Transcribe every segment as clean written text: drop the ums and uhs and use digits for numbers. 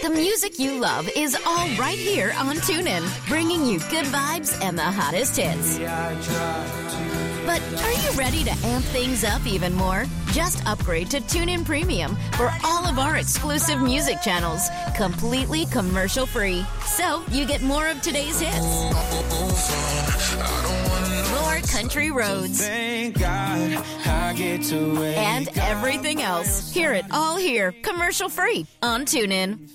The music you love is all right here on TuneIn, bringing you good vibes and the hottest hits. But are you ready to amp things up even more? Just upgrade to TuneIn Premium for all of our exclusive music channels, completely commercial-free. So you get more of today's hits, more country roads, and everything else. Hear it all here, commercial-free on TuneIn.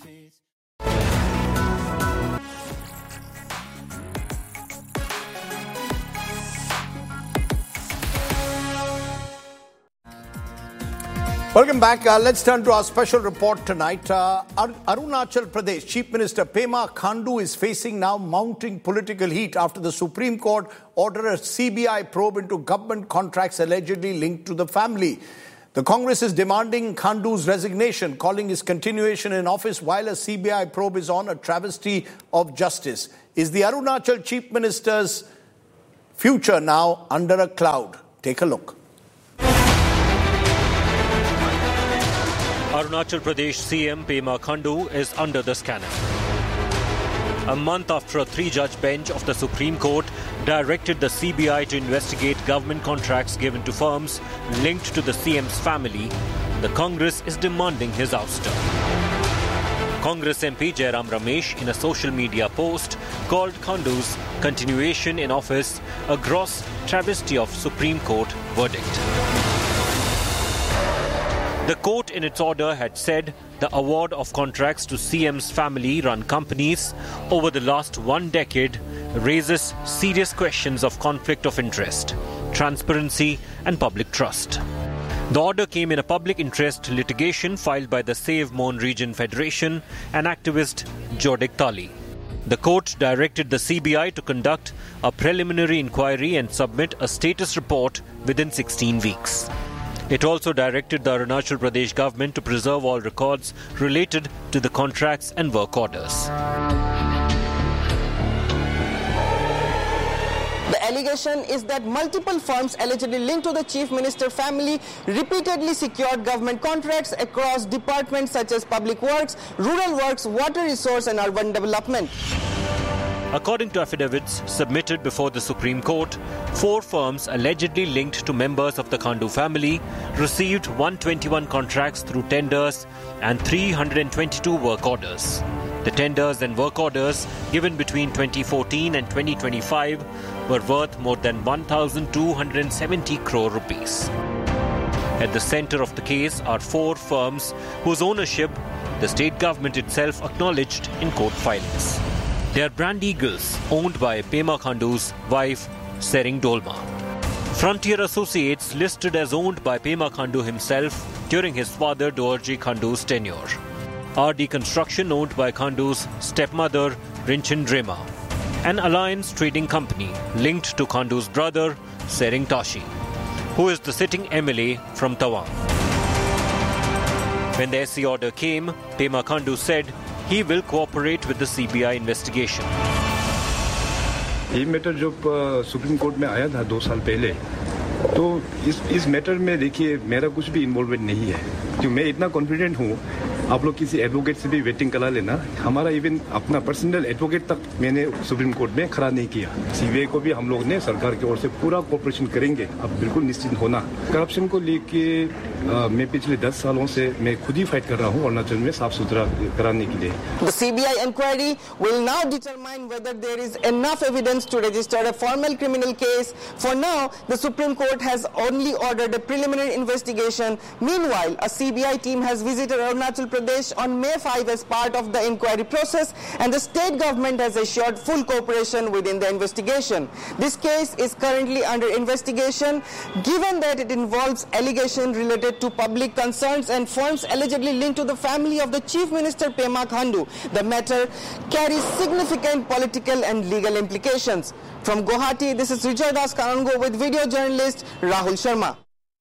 Welcome back. Let's turn to our special report tonight. Arunachal Pradesh Chief Minister Pema Khandu is facing now mounting political heat after the Supreme Court ordered a CBI probe into government contracts allegedly linked to the family. The Congress is demanding Khandu's resignation, calling his continuation in office while a CBI probe is on a travesty of justice. Is the Arunachal Chief Minister's future now under a cloud? Take a look. Arunachal Pradesh CM Pema Khandu is under the scanner. A month after a three-judge bench of the Supreme Court directed the CBI to investigate government contracts given to firms linked to the CM's family, the Congress is demanding his ouster. Congress MP Jairam Ramesh, in a social media post, called Khandu's continuation in office a gross travesty of Supreme Court verdict. The court in its order had said the award of contracts to CM's family-run companies over the last 1 decade raises serious questions of conflict of interest, transparency and public trust. The order came in a public interest litigation filed by the Save Mon Region Federation and activist Jodik Tali. The court directed the CBI to conduct a preliminary inquiry and submit a status report within 16 weeks. It also directed the Arunachal Pradesh government to preserve all records related to the contracts and work orders. The allegation is that multiple firms allegedly linked to the Chief Minister family repeatedly secured government contracts across departments such as Public Works, Rural Works, Water Resource and Urban Development. According to affidavits submitted before the Supreme Court, 4 firms allegedly linked to members of the Khandu family received 121 contracts through tenders and 322 work orders. The tenders and work orders given between 2014 and 2025 were worth more than 1,270 crore rupees. At the center of the case are 4 firms whose ownership the state government itself acknowledged in court filings. They are Brand Eagles, owned by Pema Khandu's wife, Sering Dolma. Frontier Associates, listed as owned by Pema Khandu himself during his father Dorji Khandu's tenure. RD Construction, owned by Khandu's stepmother, Rinchin Drema. An Alliance Trading Company, linked to Khandu's brother, Sering Tashi, who is the sitting MLA from Tawang. When the SC order came, Pema Khandu said he will cooperate with the CBI investigation. ये matter जब supreme court में आया था 2 साल पहले, तो इस matter में देखिए मेरा कुछ भी इन्वॉल्वमेंट नहीं है, क्योंकि मैं इतना कॉन्फिडेंट हूँ. आप लोग किसी एडवोकेट से भी वेटिंग करा लेना. हमारा इवन अपना पर्सनल एडवोकेट तक मैंने सुप्रीम कोर्ट में खड़ा नहीं किया. सीबीआई को भी हम लोग ने सरकार की ओर से पूरा कोऑपरेशन करेंगे. अब बिल्कुल निश्चिंत होना. करप्शन को लेके मैं पिछले 10 सालों से मैं खुद ही फाइट कर रहा हूँ अरुणाचल में साफ सुथरा कराने के लिए. The CBI inquiry will now determine whether there is enough evidence to register a formal criminal case. For now, the Supreme Court has only ordered a preliminary investigation. Meanwhile, a CBI team has visited Arunachal Pradesh on May 5 as part of the inquiry process, and the state government has assured full cooperation within the investigation. This case is currently under investigation, given that it involves allegations related to public concerns and firms allegedly linked to the family of the Chief Minister Pema Khandu. The matter carries significant political and legal implications. From Guwahati, this is Rijoy Das Kanungo with video journalist Rahul Sharma.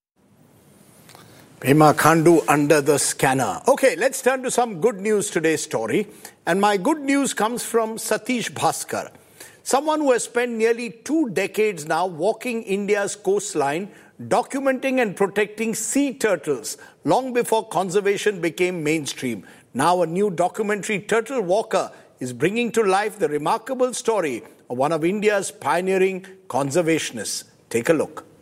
Pema Khandu under the scanner. Okay, let's turn to some good news today's story. And my good news comes from Satish Bhaskar, someone who has spent nearly 2 decades now walking India's coastline documenting and protecting sea turtles long before conservation became mainstream. Now a new documentary, Turtle Walker, is bringing to life the remarkable story of one of India's pioneering conservationists. Take a look.